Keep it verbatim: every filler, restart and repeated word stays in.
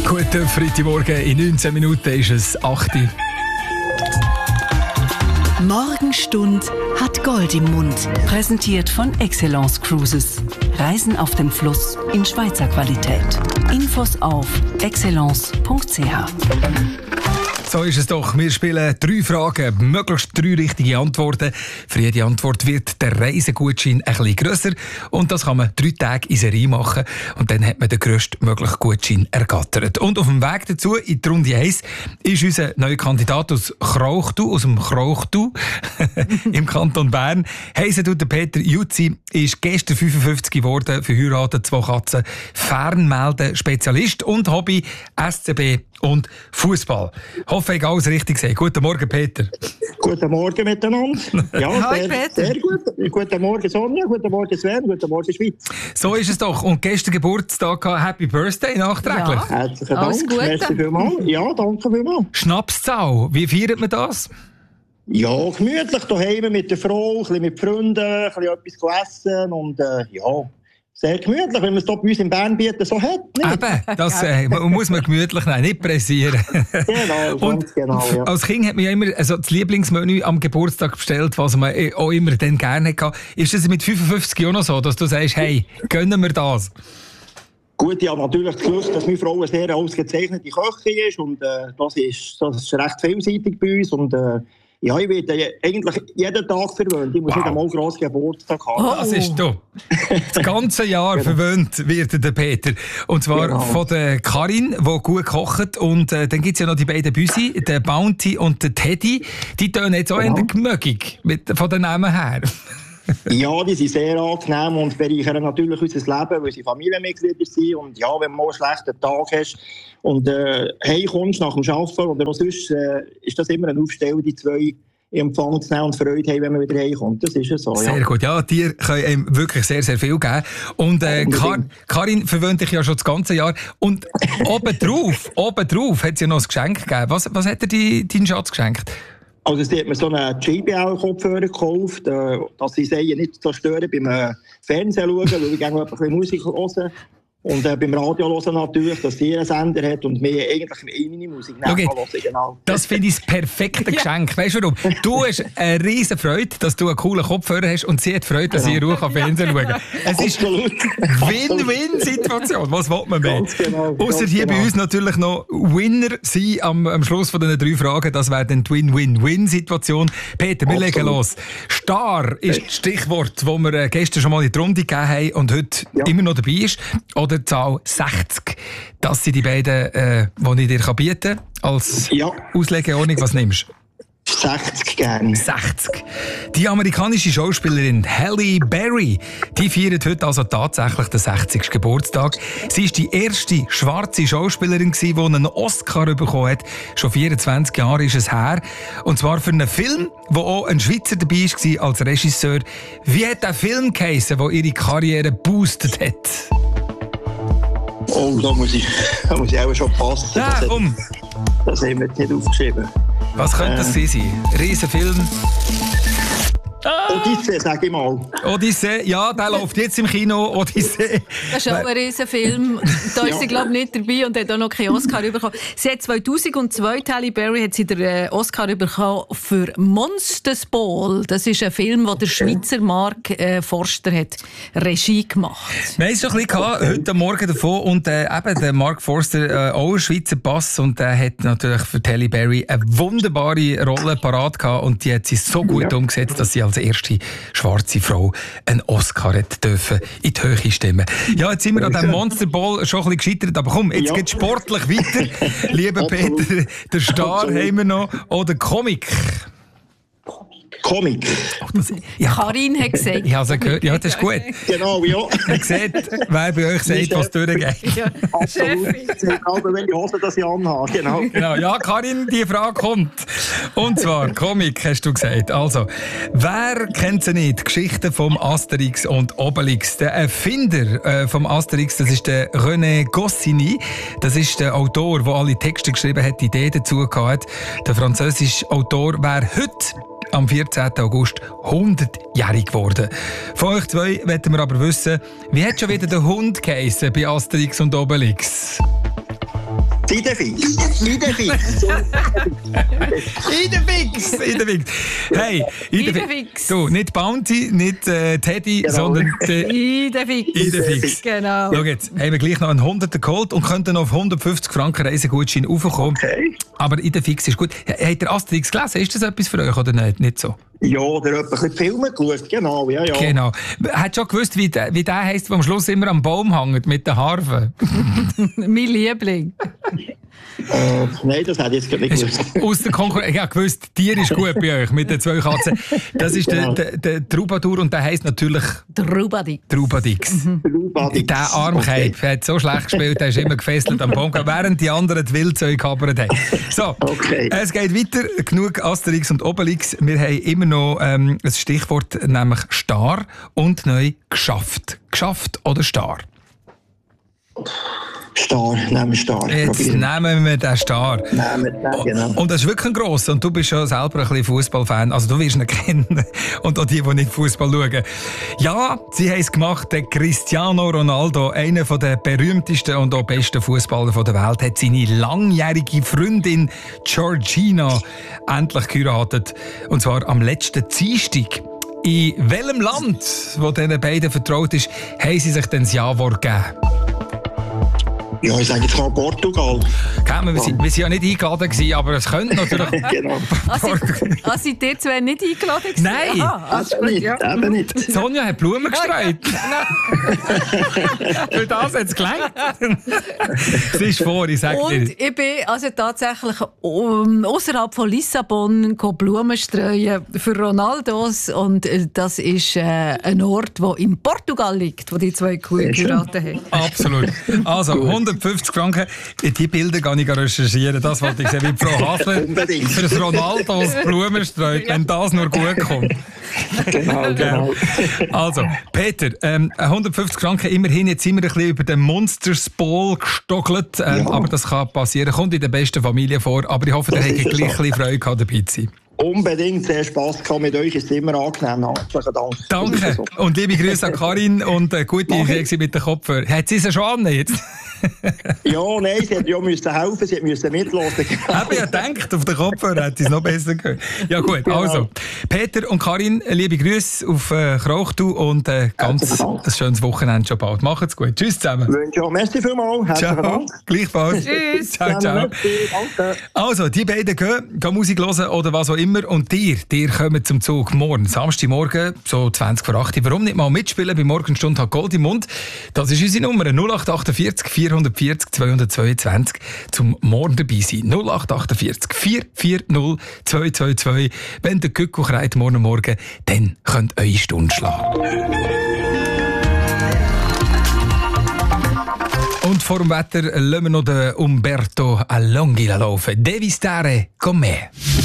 Guten Freitagmorgen, in neunzehn Minuten ist es acht Uhr. Morgenstund hat Gold im Mund. Präsentiert von Excellence Cruises. Reisen auf dem Fluss in Schweizer Qualität. Infos auf excellence punkt c h. So ist es doch. Wir spielen drei Fragen, möglichst drei richtige Antworten. Für jede Antwort wird der Reisegutschein ein bisschen grösser. Und das kann man drei Tage in Serie machen. Und dann hat man den grösstmöglichen Gutschein ergattert. Und auf dem Weg dazu, in die Runde eins, ist unser neuer Kandidat aus Krauchtu, aus dem Krauchtu, im Kanton Bern. Heissen tut der Peter Jutzi, ist gestern fünfundfünfzig geworden, verheiratet, zwei Katzen, Fernmelden-Spezialist und Hobby S C B und Fußball. Hoffe, ich alles richtig gesehen. Guten Morgen, Peter. Guten Morgen miteinander. Ja, Hi, sehr, Peter. sehr gut. Guten Morgen, Sonja. Guten Morgen, Sven. Guten Morgen, Schweiz. So ist es doch. Und gestern Geburtstag gehabt. Happy Birthday nachträglich. Ja. Herzlichen Dank. Alles Gute. Merci vielmals. Ja, danke vielmals. Schnapszahl. Wie feiert man das? Ja, gemütlich daheim mit der Frau, ein bisschen mit Freunden, ein bisschen etwas essen und äh, ja, sehr gemütlich, wenn man es hier bei uns in Bern bieten so hat. Nicht? Eben, das äh, muss man gemütlich nehmen, nicht pressieren. Genau, Und ganz genau. Ja. als Kind hat man ja immer also das Lieblingsmenü am Geburtstag bestellt, was man auch immer dann gerne hatte. Ist das mit fünfundfünfzig auch noch so, dass du sagst, hey, gönnen wir das? Gut, ich habe natürlich das Glück, dass meine Frau eine sehr ausgezeichnete Köchin ist und äh, das, ist, das ist recht vielseitig bei uns und äh, ja, ich werde eigentlich jeden Tag verwöhnt. Ich muss Wow. nicht einmal grossen Geburtstag haben. Oh. Das ist du. Das ganze Jahr Genau. verwöhnt wird der Peter. Und zwar Genau. von der Karin, die gut kocht. Und äh, dann gibt es ja noch die beiden Büsi, der Bounty und der Teddy. Die tun jetzt auch Genau. in der Gemögig, mit, von den Namen her. Ja, die sind sehr angenehm und bereichern natürlich unser Leben, weil sie Familienmitglieder sind. Und ja, wenn du mal einen schlechten Tag hast und äh, heimkommst nach dem Arbeiten oder auch sonst, äh, ist das immer eine Aufstellung, die zwei in Empfang zu nehmen und Freude haben, wenn man wieder heimkommt. Das ist ja so, ja. Sehr gut, ja, die können einem wirklich sehr, sehr viel geben. Und äh, Kar Karin verwöhnt dich ja schon das ganze Jahr. Und obendrauf, obendrauf hat sie ja noch ein Geschenk gegeben. Was, was hat dir die, dein Schatz geschenkt? Also sie hat mir so einen J B L-Kopfhörer gekauft, äh, dass sie sich nicht so stören beim äh, Fernsehen schauen, weil ich gerne ein bisschen Musik hören. Und äh, beim Radio hören natürlich, dass sie einen Sender hat und mir eigentlich meine Musik Okay. hören. Genau. Das finde ich das perfekte Geschenk. Weißt du warum? Du hast eine riesen Freude, dass du einen coolen Kopfhörer hast und sie hat Freude, dass sie in Ruhe am Fernsehen schauen kann. Es ist eine Absolut. Win-Win-Situation. Was will man mehr? Ganz genau, Ausser ganz hier bei genau. uns natürlich noch Winner sein am, am Schluss von den drei Fragen. Das wäre dann die Win-Win-Win-Situation. Peter, wir Absolut. legen los. Star ist das Stichwort, das wir äh, gestern schon mal in die Runde gegeben haben und heute Ja. immer noch dabei ist. Oder die Zahl sechzig. Das sind die beiden, äh, die ich dir bieten kann. Als Ja. Auslegeordnung, was nimmst du? sechzig gerne. sechzig. Die amerikanische Schauspielerin Halle Berry, die feiert heute also tatsächlich den sechzigsten Geburtstag. Sie ist die erste schwarze Schauspielerin, die einen Oscar bekommen hat. Schon vierundzwanzig Jahre ist es her. Und zwar für einen Film, wo auch ein Schweizer dabei war als Regisseur. Wie hat der Film geheissen, der ihre Karriere boostet hat? Oh, da muss ich, da muss ich auch schon passen. Ja, das, komm. das haben wir jetzt nicht aufgeschrieben. Was könnte das sein? Riesenfilm. Odyssee, sag ich mal. Odyssee, ja, der läuft jetzt im Kino. Odyssee. Das ist auch ein Riesenfilm. Da ist Ja. sie, glaube ich, nicht dabei und hat auch noch keinen Oscar bekommen. Sie hat zweitausendzwei, Halle Berry, hat sie den äh, Oscar bekommen für Monsters Ball. Das ist ein Film, den der Schweizer Mark äh, Forster hat Regie gemacht. Wir haben es schon ein bisschen gehabt, heute Morgen davon. Und äh, eben der Mark Forster, äh, auch ein Schweizer Pass. Und der hat natürlich für Halle Berry eine wunderbare Rolle parat gehabt. Und die hat sie so gut Ja. umgesetzt, dass sie als erste schwarze Frau einen Oscar hat dürfen in die Höhe stimmen. Ja, jetzt sind wir an diesem Monsterball schon ein bisschen gescheitert. Aber komm, jetzt Ja. geht sportlich weiter. Lieber Absolut. Peter, der Star Absolut. haben wir noch. Oder Comic. Comic. Ja, Karin hat gesagt. ich habe es gehört. Ja, das ist gut. Genau, ja. Ihr seht, wer bei euch sagt, was durchgeht. Ja. Absolut. Egal, welche Hose das ich anhabe. Genau. Genau. Ja, Karin, die Frage kommt. Und zwar, Comic, hast du gesagt. Also, wer kennt sie nicht? Die Geschichte vom Asterix und Obelix. Der Erfinder äh, vom Asterix, das ist der René Goscinny. Das ist der Autor, der alle Texte geschrieben hat, die Idee dazu gehabt. Der französische Autor wäre heute am vierzehnten August hundertjährig geworden. Von euch zwei wollen wir aber wissen, wie hat schon wieder der Hund geheissen bei Asterix und Obelix? Idefix. Idefix. Idefix. Idefix. Hey, Idefix. Idefix. Du, nicht Bounty, nicht äh, Teddy, Genau. sondern der Idefix. Idefix. Genau. Schau jetzt, haben wir gleich noch einen Hunderter geholt und könnten noch auf hundertfünfzig Franken Reisegutschein raufkommen. Okay. Aber Idefix ist gut. Habt ihr Asterix gelesen? Ist das etwas für euch oder nicht? Nicht so? Ja, der hat ein bisschen Filme geschaut, genau, ja, ja. Genau. Hat schon gewusst, wie der, wie der heisst, der am Schluss immer am Baum hängt mit der Harfe? Mein Liebling. Äh, nein, das hätte ich jetzt nicht gewusst. Aus der Konkurrenz. Ich habe gewusst, Tier ist gut bei euch mit den zwei Katzen. Das ist Genau. der, der, der Troubadour und der heisst natürlich Trubadix. Troubadix. Trubadix. Der Armkeib Okay. hat so schlecht gespielt, der ist immer gefesselt am Baum, während die anderen die Wildzeug gehabert haben. So, Okay. es geht weiter. Genug Asterix und Obelix. Wir haben immer noch ähm, ein Stichwort, nämlich Star und neu geschafft. Geschafft oder Star? Star, nehmen wir Star. Jetzt Probieren. nehmen wir den Star. Nehmen wir den, genau. Und das ist wirklich ein grosser. Und du bist ja selber ein bisschen Fußballfan. Also du wirst ihn kennen. Und auch die, die nicht Fußball schauen. Ja, sie haben es gemacht. Der Cristiano Ronaldo, einer der berühmtesten und auch besten Fußballer der Welt, hat seine langjährige Freundin Georgina endlich geheiratet. Und zwar am letzten Dienstag. In welchem Land, wo diesen beiden vertraut ist, haben sie sich dann das Ja-Wort gegeben? Ja, ich sage jetzt mal Portugal. Kennen wir, wir sind- wir waren ja nicht eingeladen gewesen, aber es könnte natürlich... Genau. Also, also seid ihr zwei nicht eingeladen gewesen? Nein. Aha, alles Eben gut, nicht, ja. eben nicht. Sonja hat Blumen gestreut. Für das hat es gelangt. Sie ist vor, ich sage Und dir. ich bin also tatsächlich um, außerhalb von Lissabon go Blumen streuen für Ronaldos. Und äh, das ist äh, ein Ort, der in Portugal liegt, wo die zwei Kuh geheiratet haben. Absolut. Also, hundertfünfzig Franken. Die Bilder kann ich recherchieren. Das wollte ich sehen, wie Frau Hasler Unbedingt. für das Ronaldos Blumen streut, wenn das nur gut kommt. Genau, genau. Also, Peter, ähm, hundertfünfzig Franken immerhin. Jetzt sind wir ein bisschen über den Monsters Ball gestockelt. Ähm, Ja. Aber das kann passieren. Kommt in der besten Familie vor. Aber ich hoffe, ihr Das habt ist gleich so. ein bisschen Freude gehabt, dabei zu sein. Unbedingt sehr Spass gehabt mit euch. Ist immer angenehm. Herzlichen Dank. Das Danke. ist so. Und liebe Grüße an Karin und äh, gute Mach ich. Idee mit den Kopfhörern. Hat sie sie schon an jetzt? Ja, nein, sie hätte ja müssen helfen, sie musste mitlassen. Habe ich ja gedacht, auf den Kopfhörer hätte ich es noch besser gehört. Ja gut, Genau. also. Peter und Karin, liebe Grüße auf äh, Krauchtu und äh, ganz Herzlichen Dank. ein schönes Wochenende schon bald. Macht's gut. Tschüss zusammen. Wünsche auch merci vielmals. Herzlichen Ciao. Dank. Gleichfalls. Tschüss. Ciao, ciao. Merci, danke. Also, die beiden gehen, gehen Musik hören oder was auch immer. Und dir, dir kommen zum Zug morgen, Samstagmorgen, so zwanzig vor acht. Warum nicht mal mitspielen? Bei Morgenstunde hat Gold im Mund. Das ist unsere Nummer null acht achtundvierzig vierhundertvierzig zweihundertzweiundzwanzig zum Morgen dabei sein. null acht achtundvierzig vierhundertvierzig zweihundertzweiundzwanzig. Wenn der Kückel kreit morgen Morgen, dann könnt ihr eure Stunde schlagen. Und vor dem Wetter lassen wir noch den Umberto Allonghi laufen. Devi stare con me.